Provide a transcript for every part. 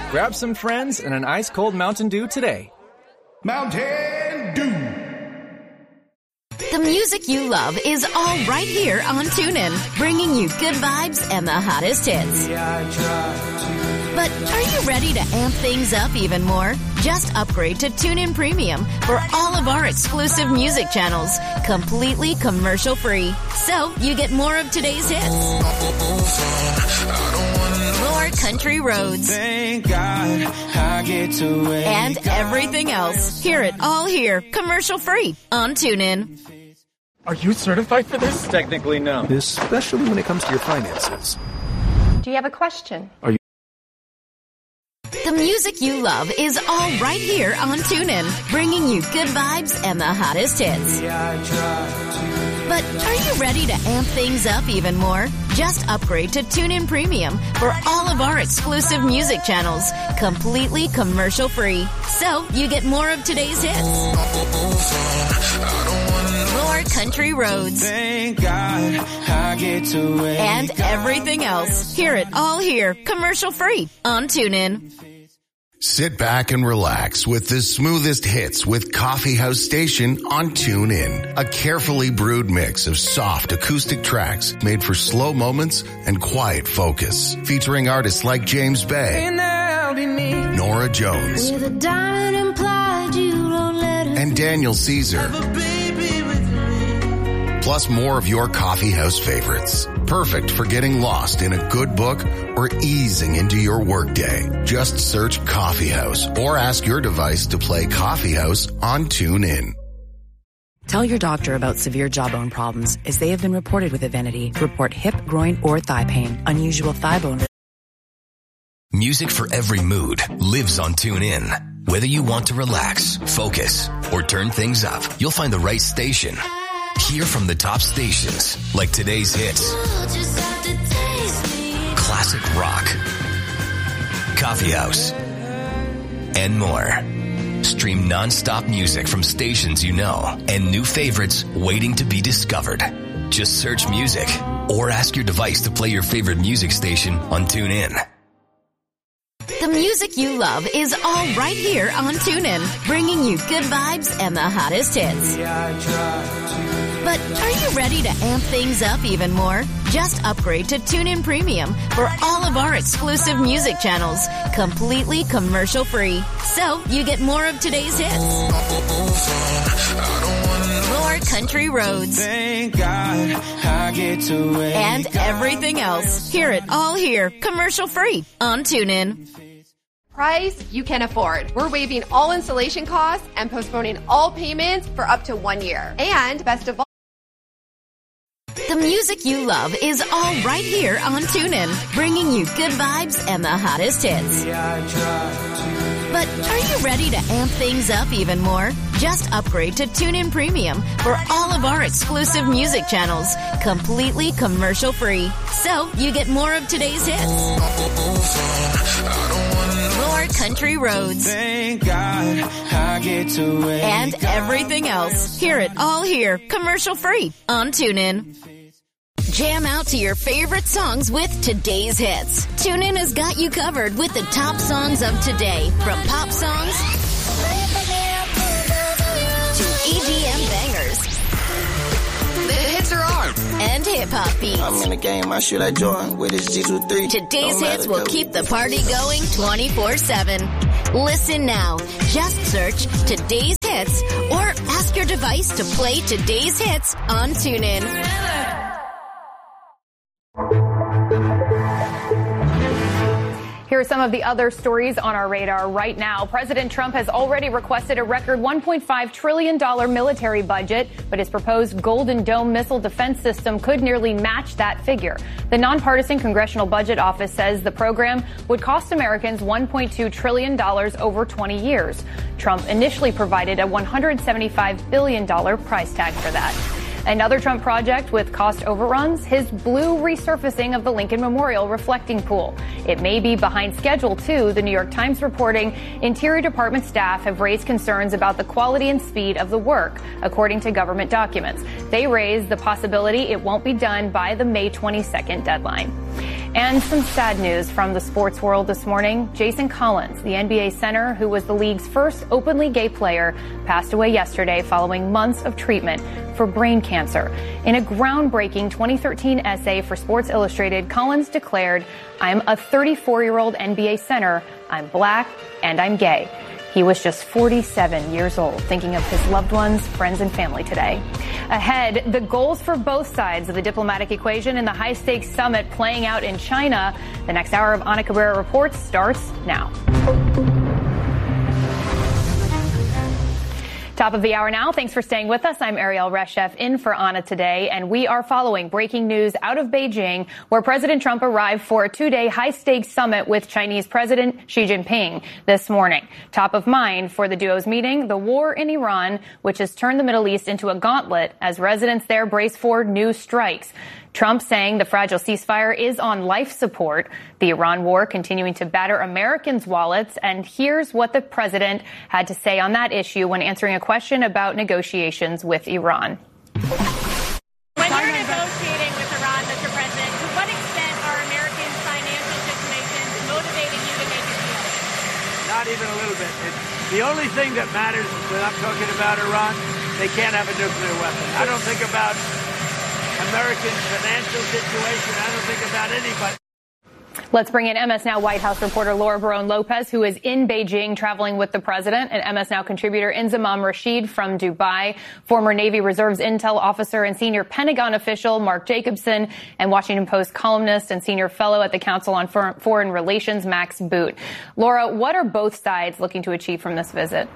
Grab some friends and an ice-cold Mountain Dew today. Mountain Dew. The music you love is all right here on TuneIn, bringing you good vibes and the hottest hits. But are you ready to amp things up even more? Just upgrade to TuneIn Premium for all of our exclusive music channels, completely commercial-free. So you get more of today's hits, more country roads, Thank God I get to wake and everything else. Hear it all here, commercial-free on TuneIn. Are you certified for this? Technically, no. Especially when it comes to your finances. Do you have a question? Are you? The music you love is all right here on TuneIn, bringing you good vibes and the hottest hits. But are you ready to amp things up even more? Just upgrade to TuneIn Premium for all of our exclusive music channels, completely commercial-free. So you get more of today's hits, more country roads, Thank God I get to wake and everything else. Hear it all here, commercial-free on TuneIn. Sit back and relax with the smoothest hits with Coffee House Station on TuneIn. A carefully brewed mix of soft acoustic tracks made for slow moments and quiet focus. Featuring artists like James Bay, Nora Jones, and Daniel Caesar. Plus more of your coffee house favorites. Perfect for getting lost in a good book or easing into your workday. Just search Coffee House or ask your device to play Coffee House on TuneIn. Tell your doctor about severe jawbone problems, as they have been reported with Evenity. Report hip, groin, or thigh pain, unusual thigh bone. Music for every mood lives on TuneIn. Whether you want to relax, focus, or turn things up, you'll find the right station. Hear from the top stations like today's hits, classic rock, Coffee House, and more. Stream non-stop music from stations you know and new favorites waiting to be discovered. Just search music or ask your device to play your favorite music station on TuneIn. The music you love is all right here on TuneIn, bringing you good vibes and the hottest hits. But are you ready to amp things up even more? Just upgrade to TuneIn Premium for all of our exclusive music channels, completely commercial-free. So you get more of today's hits, more country roads, Thank God I get to wake and everything else. Hear it all here, commercial-free on TuneIn. Price you can afford. We're waiving all installation costs and postponing all payments for up to 1 year. And best of all, the music you love is all right here on TuneIn, bringing you good vibes and the hottest hits. But are you ready to amp things up even more? Just upgrade to TuneIn Premium for all of our exclusive music channels, completely commercial-free. So you get more of today's hits, more country roads, Thank God I get to wake and everything else. Hear it all here, commercial-free on TuneIn. Jam out to your favorite songs with today's hits. TuneIn has got you covered with the top songs of today, from pop songs to EDM bangers. The hits are on. And hip-hop beats. I'm in the game, I should I join with this G23. Today's hits will keep the party going 24/7. Listen now. Just search Today's Hits or ask your device to play Today's Hits on TuneIn. Here are some of the other stories on our radar right now. President Trump has already requested a record $1.5 trillion military budget, but his proposed Golden Dome missile defense system could nearly match that figure. The nonpartisan Congressional Budget Office says the program would cost Americans $1.2 trillion over 20 years. Trump initially provided a $175 billion price tag for that. Another Trump project with cost overruns, his blue resurfacing of the Lincoln Memorial reflecting pool. It may be behind schedule, too, the New York Times reporting. Interior Department staff have raised concerns about the quality and speed of the work, according to government documents. They raised the possibility it won't be done by the May 22nd deadline. And some sad news from the sports world this morning. Jason Collins, the NBA center who was the league's first openly gay player, passed away yesterday following months of treatment for brain cancer. In a groundbreaking 2013 essay for Sports Illustrated, Collins declared, "I'm a 34-year-old NBA center. I'm black and I'm gay." He was just 47 years old, thinking of his loved ones, friends, and family today. Ahead, the goals for both sides of the diplomatic equation in the high-stakes summit playing out in China. The next hour of Ana Cabrera Reports starts now. Top of the hour now. Thanks for staying with us. I'm Ariel Reshef in for Ana today, and we are following breaking news out of Beijing, where President Trump arrived for a two-day high-stakes summit with Chinese President Xi Jinping this morning. Top of mind for the duo's meeting, the war in Iran, which has turned the Middle East into a gauntlet as residents there brace for new strikes. Trump saying the fragile ceasefire is on life support, the Iran war continuing to batter Americans' wallets, and here's what the president had to say on that issue when answering a question about negotiations with Iran. When you're negotiating with Iran, Mr. President, to what extent are Americans' financial situations motivating you to make a deal? Not even a little bit. The only thing that matters when I'm talking about Iran, they can't have a nuclear weapon. I don't think about American financial situation. I don't think about anybody. Let's bring in MS Now White House reporter Laura Barone-Lopez, who is in Beijing traveling with the president, and MS Now contributor Inzamam Rashid from Dubai, former Navy Reserves intel officer and senior Pentagon official Mark Jacobson, and Washington Post columnist and senior fellow at the Council on Foreign Relations Max Boot. Laura, what are both sides looking to achieve from this visit?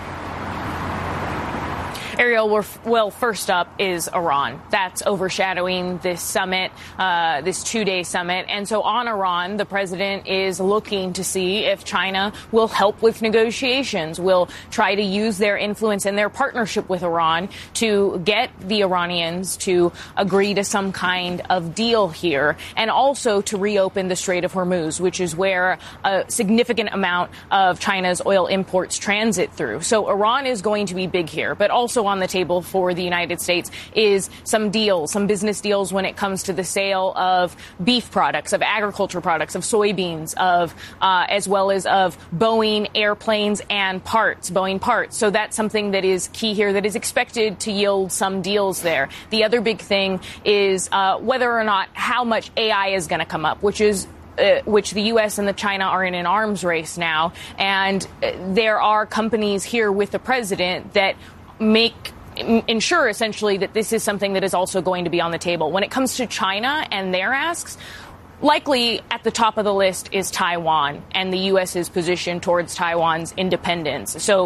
Ariel, well, first up is Iran. That's overshadowing this summit, this two-day summit. And so on Iran, the president is looking to see if China will help with negotiations, will try to use their influence and their partnership with Iran to get the Iranians to agree to some kind of deal here, and also to reopen the Strait of Hormuz, which is where a significant amount of China's oil imports transit through. So Iran is going to be big here, but also on the table for the United States is some deals, some business deals when it comes to the sale of beef products, of agriculture products, of soybeans, of as well as of Boeing airplanes and parts, Boeing parts. So that's something that is key here that is expected to yield some deals there. The other big thing is whether or not how much AI is going to come up, which the U.S. and China are in an arms race now. And there are companies here with the president that ensure essentially that this is something that is also going to be on the table. When it comes to China and their asks, likely at the top of the list is Taiwan and the U.S.'s position towards Taiwan's independence. So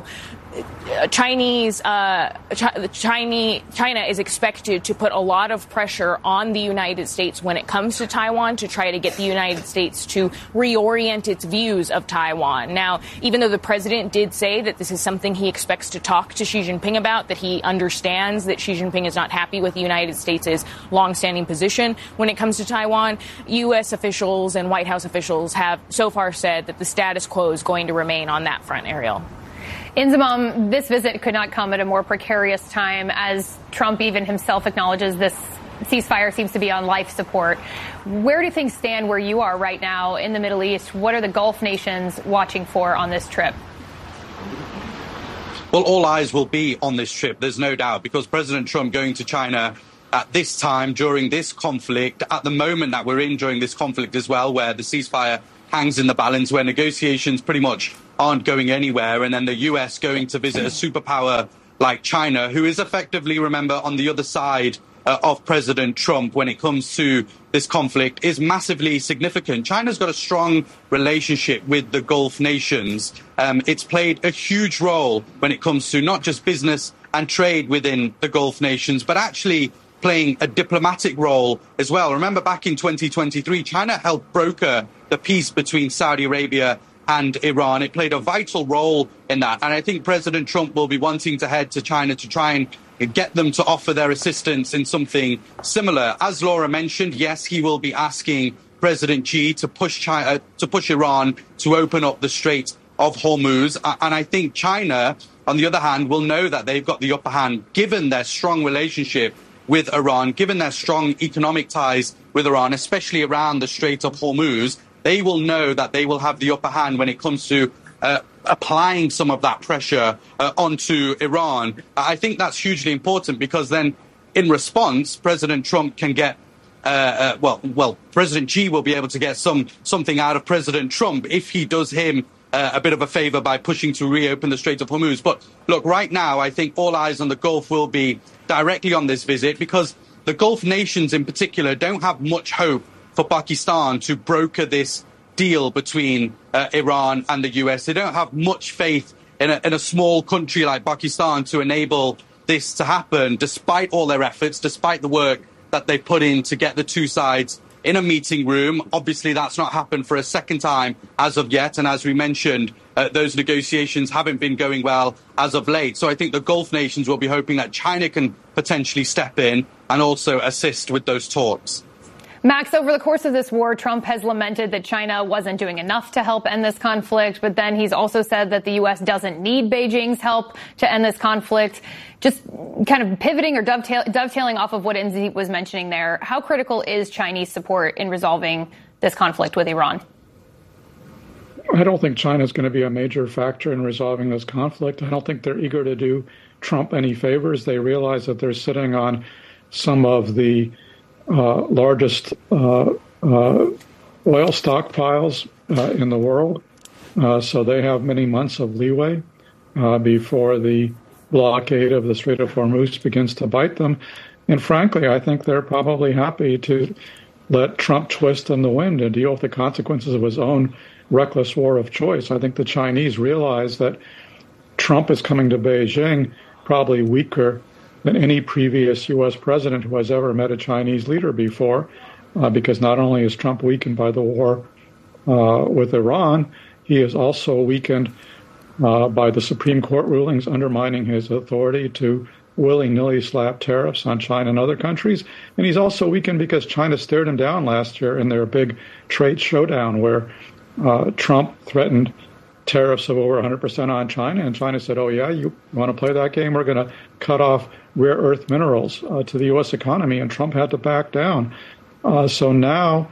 China is expected to put a lot of pressure on the United States when it comes to Taiwan to try to get the United States to reorient its views of Taiwan. Now, even though the president did say that this is something he expects to talk to Xi Jinping about, that he understands that Xi Jinping is not happy with the United States' longstanding position when it comes to Taiwan, U.S. officials and White House officials have so far said that the status quo is going to remain on that front, Ariel. Inzamam, this visit could not come at a more precarious time, as Trump even himself acknowledges this ceasefire seems to be on life support. Where do things stand where you are right now in the Middle East? What are the Gulf nations watching for on this trip? Well, all eyes will be on this trip, there's no doubt, because President Trump going to China at this time during this conflict, at the moment that we're in during this conflict as well, where the ceasefire hangs in the balance, where negotiations pretty much aren't going anywhere, and then the U.S. going to visit a superpower like China, who is effectively, remember, on the other side of President Trump when it comes to this conflict, is massively significant. China's got a strong relationship with the Gulf nations. It's played a huge role when it comes to not just business and trade within the Gulf nations, but actually playing a diplomatic role as well. Remember, back in 2023, China helped broker the peace between Saudi Arabia and Iran. It played a vital role in that. And I think President Trump will be wanting to head to China to try and get them to offer their assistance in something similar. As Laura mentioned, yes, he will be asking President Xi to push Iran to open up the Strait of Hormuz. And I think China, on the other hand, will know that they've got the upper hand, given their strong relationship with Iran, given their strong economic ties with Iran, especially around the Strait of Hormuz, they will know that they will have the upper hand when it comes to applying some of that pressure onto Iran. I think that's hugely important because then in response, President Trump can get President Xi will be able to get something out of President Trump if he does him a bit of a favor by pushing to reopen the Strait of Hormuz. But look, right now, I think all eyes on the Gulf will be directly on this visit because the Gulf nations in particular don't have much hope for Pakistan to broker this deal between Iran and the US. They don't have much faith in a small country like Pakistan to enable this to happen, despite all their efforts, despite the work that they put in to get the two sides in a meeting room. Obviously, that's not happened for a second time as of yet. And as we mentioned, those negotiations haven't been going well as of late. So I think the Gulf nations will be hoping that China can potentially step in and also assist with those talks. Max, over the course of this war, Trump has lamented that China wasn't doing enough to help end this conflict, but then he's also said that the U.S. doesn't need Beijing's help to end this conflict. Just kind of pivoting or dovetailing off of what Inzi was mentioning there, how critical is Chinese support in resolving this conflict with Iran? I don't think China's going to be a major factor in resolving this conflict. I don't think they're eager to do Trump any favors. They realize that they're sitting on some of the largest oil stockpiles in the world. So they have many months of leeway before the blockade of the Strait of Hormuz begins to bite them. And frankly, I think they're probably happy to let Trump twist in the wind and deal with the consequences of his own reckless war of choice. I think the Chinese realize that Trump is coming to Beijing probably weaker than any previous U.S. president who has ever met a Chinese leader before, because not only is Trump weakened by the war with Iran, he is also weakened by the Supreme Court rulings undermining his authority to willy-nilly slap tariffs on China and other countries. And he's also weakened because China stared him down last year in their big trade showdown where Trump threatened tariffs of over 100% on China, and China said, oh, yeah, you want to play that game? We're going to cut off rare earth minerals to the U.S. economy, and Trump had to back down. So now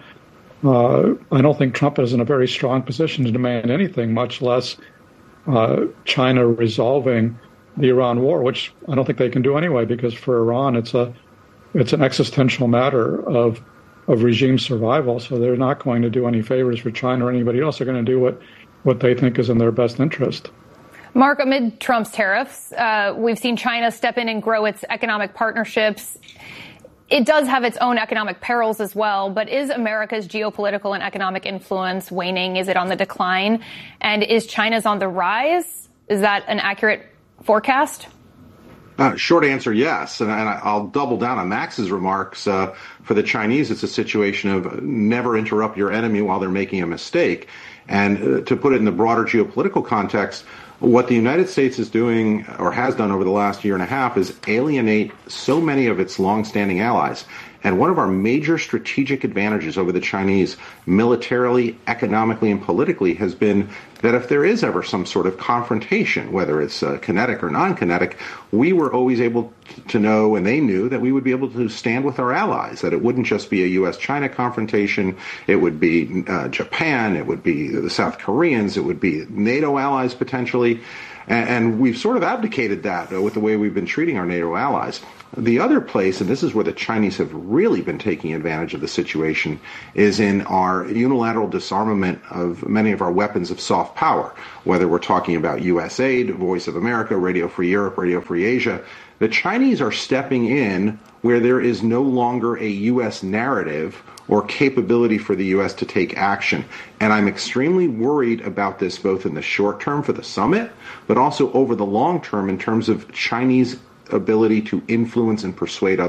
I don't think Trump is in a very strong position to demand anything, much less China resolving the Iran war, which I don't think they can do anyway, because for Iran it's an existential matter of regime survival. So they're not going to do any favors for China or anybody else. They're going to do what they think is in their best interest. Mark, amid Trump's tariffs, we've seen China step in and grow its economic partnerships. It does have its own economic perils as well, but is America's geopolitical and economic influence waning? Is it on the decline? And is China's on the rise? Is that an accurate forecast? Short answer, yes. And I'll double down on Max's remarks. For the Chinese, it's a situation of never interrupt your enemy while they're making a mistake. And to put it in the broader geopolitical context, what the United States is doing or has done over the last year and a half is alienate so many of its longstanding allies. And one of our major strategic advantages over the Chinese, militarily, economically, and politically, has been that if there is ever some sort of confrontation, whether it's kinetic or non-kinetic, we were always able to know, and they knew, that we would be able to stand with our allies, that it wouldn't just be a U.S.-China confrontation, it would be Japan, it would be the South Koreans, it would be NATO allies potentially. And we've sort of abdicated that with the way we've been treating our NATO allies. The other place, and this is where the Chinese have really been taking advantage of the situation, is in our unilateral disarmament of many of our weapons of soft power, whether we're talking about USAID, Voice of America, Radio Free Europe, Radio Free Asia. The Chinese are stepping in where there is no longer a U.S. narrative or capability for the U.S. to take action. And I'm extremely worried about this both in the short term for the summit, but also over the long term in terms of Chinese ability to influence and persuade others.